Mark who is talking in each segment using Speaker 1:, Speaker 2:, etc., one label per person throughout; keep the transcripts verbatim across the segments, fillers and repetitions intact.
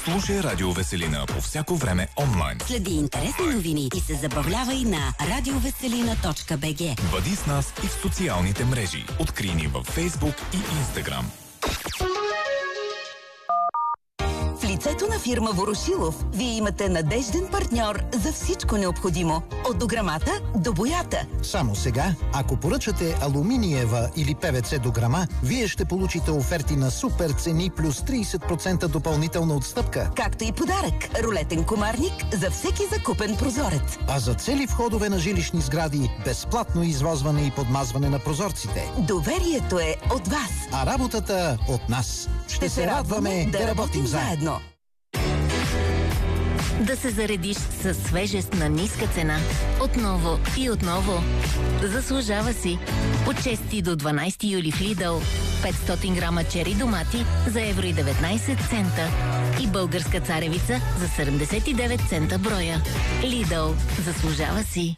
Speaker 1: Слушай Радио Веселина по всяко време онлайн.
Speaker 2: Следи интересни новини и се забавлявай на радиовеселина точка би джи.
Speaker 1: Бъди с нас и в социалните мрежи. Открий ни във Фейсбук и Инстаграм.
Speaker 3: В лицето на фирма Ворошилов вие имате надежден партньор за всичко необходимо. От дограмата до боята.
Speaker 4: Само сега, ако поръчате алуминиева или ПВЦ дограма, вие ще получите оферти на супер цени плюс трийсет процента допълнителна отстъпка.
Speaker 3: Както и подарък – рулетен комарник за всеки закупен прозорец.
Speaker 4: А за цели входове на жилищни сгради – безплатно извозване и подмазване на прозорците.
Speaker 3: Доверието е от вас.
Speaker 4: А работата от нас. Ще, ще се радваме да, да работим заедно.
Speaker 5: Да се заредиш със свежест на ниска цена. Отново и отново. Заслужава си. От шести до дванайсети юли в Lidl петстотин грама чери домати за евро и деветнайсет цента и българска царевица за седемдесет и девет цента броя. Lidl. Заслужава си.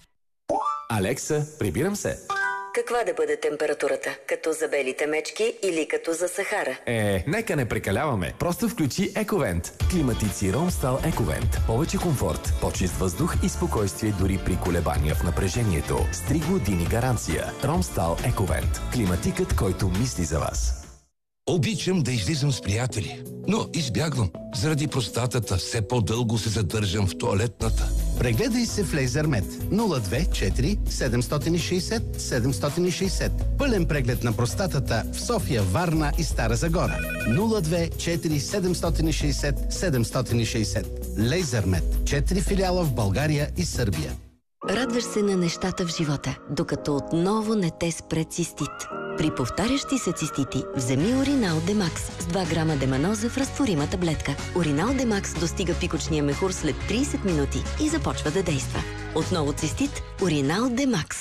Speaker 6: Алекса, прибирам се.
Speaker 2: Каква да бъде температурата? Като за белите мечки или като за Сахара?
Speaker 6: Е, нека не прекаляваме. Просто включи Ековент. Климатици Ромстал Ековент. Повече комфорт, по-чист въздух и спокойствие дори при колебания в напрежението. С три години гаранция. Ромстал Ековент. Климатикът, който мисли за вас.
Speaker 7: Обичам да излизам с приятели, но избягвам. Заради простатата все по-дълго се задържам в тоалетната.
Speaker 8: Прегледай се в Лейзермед нула две четири седемстотин и шейсет седемстотин и шейсет. Пълен преглед на простатата в София, Варна и Стара Загора. нула две четири седемстотин и шейсет седемстотин и шейсет. Лейзермед. Четири филиала в България и Сърбия.
Speaker 2: Радваш се на нещата в живота, докато отново не те спре цистит. При повтарящи се цистити вземи Уринал Демакс с два грама деманоза в разтворима таблетка. Уринал Демакс достига пикочния мехур след трийсет минути и започва да действа. Отново цистит – Уринал Демакс.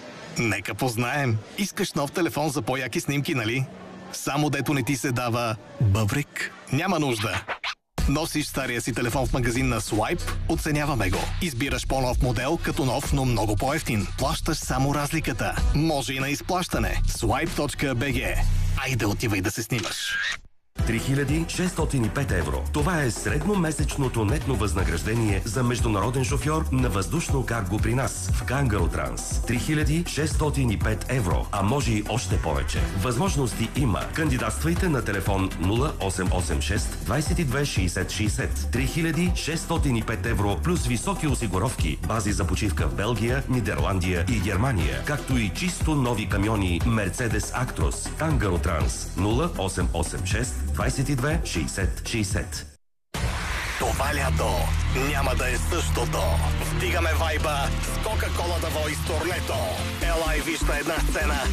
Speaker 9: Нека познаем. Искаш нов телефон за по-яки снимки, нали? Само дето не ти се дава бъбрик? Няма нужда. Носиш стария си телефон в магазин на Swipe, оценяваме го. Избираш по-нов модел, като нов, но много по-евтин. Плащаш само разликата. Може и на изплащане. Swipe точка би джи. Айде отивай да се снимаш.
Speaker 10: три хиляди шестстотин и пет евро. Това е средномесечното нетно възнаграждение за международен шофьор на въздушно карго при нас в Кангаро Транс. три хиляди шестстотин и пет евро, а може и още повече. Възможности има. Кандидатствайте на телефон нула осем осем шест двайсет и две шейсет шейсет. три хиляди шестстотин и пет евро плюс високи осигуровки, бази за почивка в Белгия, Нидерландия и Германия, както и чисто нови камиони Mercedes Actros. Кангаро Транс нула осем осем шест двайсет и две шейсет шейсет.
Speaker 9: Това лято няма да е същото. Вдигаме вайба с Кока-Кола да Voice турнето. Ела и виж на една сцена